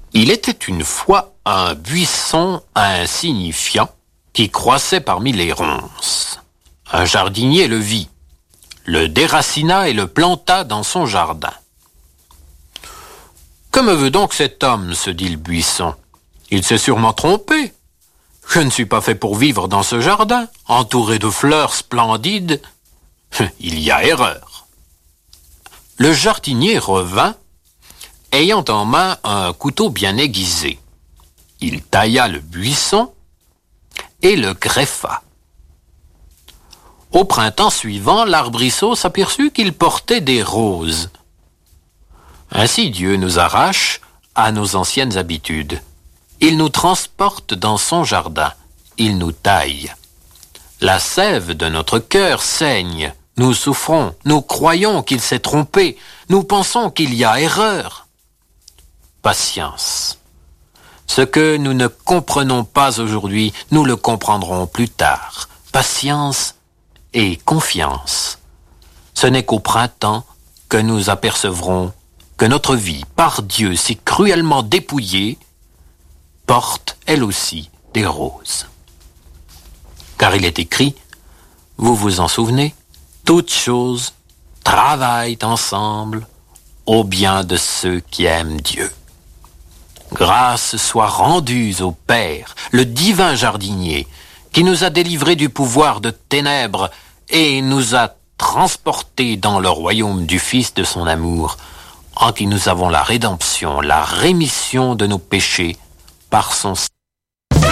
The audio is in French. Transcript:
Il était une fois un buisson insignifiant qui croissait parmi les ronces. Un jardinier le vit, le déracina et le planta dans son jardin. « Que me veut donc cet homme ?» se dit le buisson. « Il s'est sûrement trompé. Je ne suis pas fait pour vivre dans ce jardin, entouré de fleurs splendides. Il y a erreur. » Le jardinier revint, ayant en main un couteau bien aiguisé. Il tailla le buisson et le greffa. Au printemps suivant, l'arbrisseau s'aperçut qu'il portait des roses. Ainsi Dieu nous arrache à nos anciennes habitudes. Il nous transporte dans son jardin. Il nous taille. La sève de notre cœur saigne. Nous souffrons. Nous croyons qu'il s'est trompé. Nous pensons qu'il y a erreur. Patience. Ce que nous ne comprenons pas aujourd'hui, nous le comprendrons plus tard. Patience et confiance. Ce n'est qu'au printemps que nous apercevrons que notre vie, par Dieu si cruellement dépouillée, porte, elle aussi, des roses. Car il est écrit, vous vous en souvenez, toutes choses travaillent ensemble au bien de ceux qui aiment Dieu. Grâce soit rendue au Père, le divin jardinier, qui nous a délivrés du pouvoir de ténèbres et nous a transportés dans le royaume du Fils de son amour, en qui nous avons la rédemption, la rémission de nos péchés, par son sang.